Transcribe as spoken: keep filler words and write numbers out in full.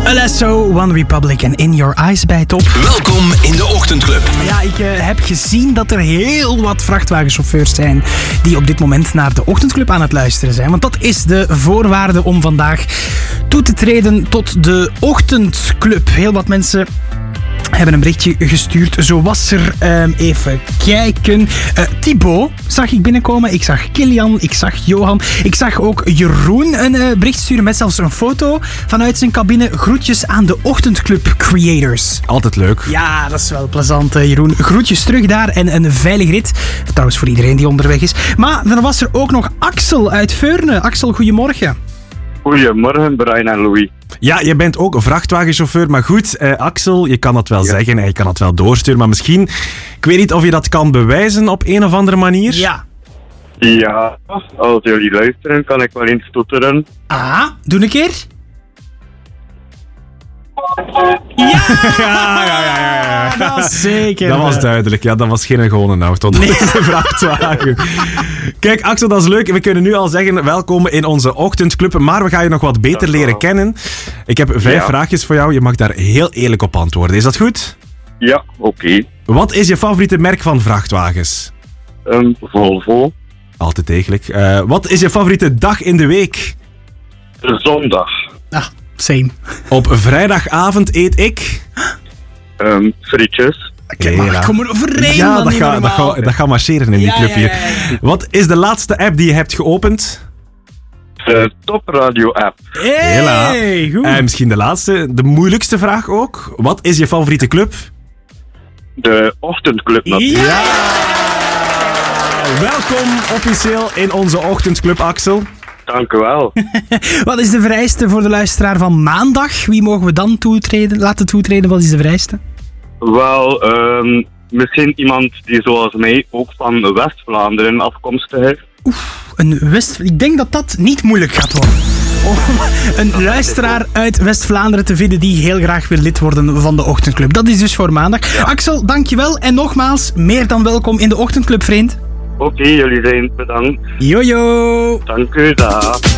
Alesso, One Republic en In Your Eyes bij Top. Welkom in de Ochtendclub. Ja, ik uh, heb gezien dat er heel wat vrachtwagenchauffeurs zijn die op dit moment naar de Ochtendclub aan het luisteren zijn. Want dat is de voorwaarde om vandaag toe te treden tot de Ochtendclub. Heel wat mensen hebben een berichtje gestuurd. Zo was er, um, even kijken, uh, Thibaut zag ik binnenkomen. Ik zag Kilian, ik zag Johan. Ik zag ook Jeroen een uh, bericht sturen met zelfs een foto vanuit zijn cabine. Groetjes aan de Ochtendclub Creators. Altijd leuk. Ja, dat is wel plezant, uh, Jeroen. Groetjes terug daar en een veilige rit. Trouwens voor iedereen die onderweg is. Maar dan was er ook nog Axel uit Veurne. Axel, goedemorgen. Goedemorgen, Brian en Louis. Ja, je bent ook een vrachtwagenchauffeur, maar goed, eh, Axel, je kan dat wel ja. zeggen en je kan het wel doorsturen, maar misschien, ik weet niet of je dat kan bewijzen op een of andere manier. Ja. Ja, als jullie luisteren, kan ik wel eens toeteren. Ah, doe een keer. Ja! Ja, ja, ja, ja. Dat is zeker. Dat was duidelijk, ja, dat was geen gewone auto, dat is een vrachtwagen. Kijk, Axel, dat is leuk. We kunnen nu al zeggen, welkom in onze Ochtendclub, maar we gaan je nog wat beter leren kennen. Ik heb vijf Ja. vraagjes voor jou, je mag daar heel eerlijk op antwoorden. Is dat goed? Ja, oké. Okay. Wat is je favoriete merk van vrachtwagens? Um, Volvo. Altijd eigenlijk. Uh, wat is je favoriete dag in de week? Zondag. Ah, same. Op vrijdagavond eet ik... Um, frietjes. Kijk maar, kom er overeen. Ja, man, dat niet gaat dat normaal. ga, dat ga marcheren in die Ja, club ja, hier. ja, ja. Wat is de laatste app die je hebt geopend? De topradio app. Hela. Hey, goed. En misschien de laatste, de moeilijkste vraag ook. Wat is je favoriete club? De Ochtendclub natuurlijk. Ja! Welkom officieel in onze Ochtendclub, Axel. Dank u wel. Wat is de vereiste voor de luisteraar van maandag? Wie mogen we dan toetreden, laten toetreden? Wat is de vereiste? Wel, um, misschien iemand die zoals mij ook van West-Vlaanderen afkomstig is. Oef, een West... Ik denk dat dat niet moeilijk gaat worden. Om een luisteraar uit West-Vlaanderen te vinden die heel graag wil lid worden van de Ochtendclub. Dat is dus voor maandag. Ja. Axel, dankjewel. En nogmaals, meer dan welkom in de Ochtendclub, vriend. Oké, okay, jullie zijn bedankt. Jojo. Dank u, dag.